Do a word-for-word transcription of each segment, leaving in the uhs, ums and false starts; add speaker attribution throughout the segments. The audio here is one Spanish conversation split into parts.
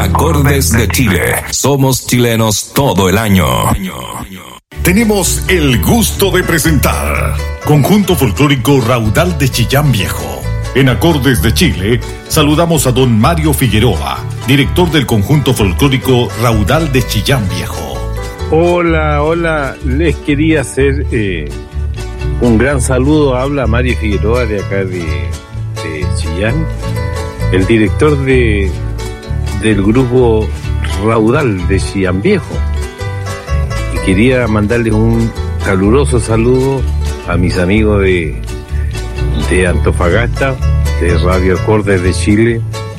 Speaker 1: Acordes de Chile. Somos chilenos todo el año.
Speaker 2: Tenemos el gusto de presentar Conjunto Folclórico Raudal de Chillán Viejo. En Acordes de Chile, saludamos a don Mario Figueroa, director del Conjunto Folclórico Raudal de Chillán Viejo.
Speaker 3: Hola, hola, les quería hacer eh, un gran saludo. Habla Mario Figueroa de acá de, de Chillán, el director de, del grupo Raudal de Chillán Viejo. Y quería mandarles un caluroso saludo a mis amigos de, de Antofagasta, de Radio Acordes de Chile,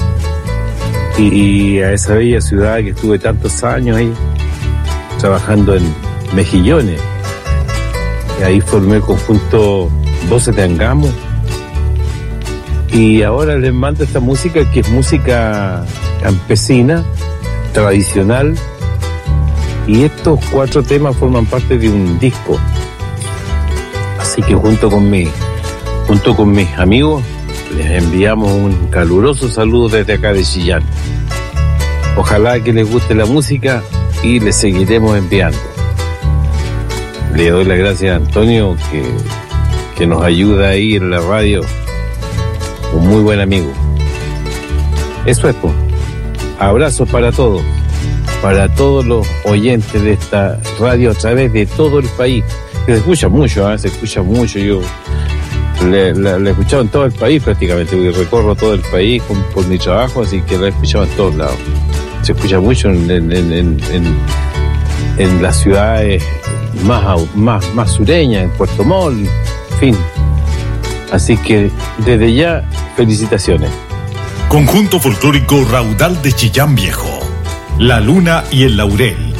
Speaker 3: y a esa bella ciudad que estuve tantos años ahí trabajando en Mejillones. Y ahí formé el conjunto Voces de Angamo, y ahora les mando esta música que es música campesina, tradicional, y estos cuatro temas forman parte de un disco. Así que junto con mi, junto con mis amigos les enviamos un caluroso saludo desde acá de Chillán. Ojalá que les guste la música y les seguiremos enviando. Le doy las gracias a Antonio, que, que nos ayuda ahí en la radio, un muy buen amigo. Eso es, pues. Abrazos para todos, para todos los oyentes de esta radio a través de todo el país. Que se escucha mucho, ¿eh? se escucha mucho. Yo le, la, la he escuchado en todo el país prácticamente, porque recorro todo el país con, por mi trabajo, así que la he escuchado en todos lados. Se escucha mucho en, en, en, en, en, en las ciudades más, más, más sureñas, en Puerto Montt, en fin. Así que desde ya, felicitaciones.
Speaker 2: Conjunto Folclórico Raudal de Chillán Viejo, La Luna y el Laurel.